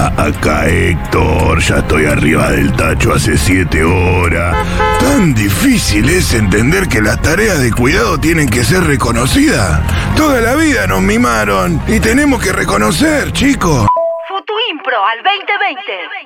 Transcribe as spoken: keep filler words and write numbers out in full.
Acá Héctor, ya estoy arriba del tacho hace siete horas. Tan difícil es entender que las tareas de cuidado tienen que ser reconocidas. Toda la vida nos mimaron y tenemos que reconocer, chicos. Futuimpro al veinte veinte.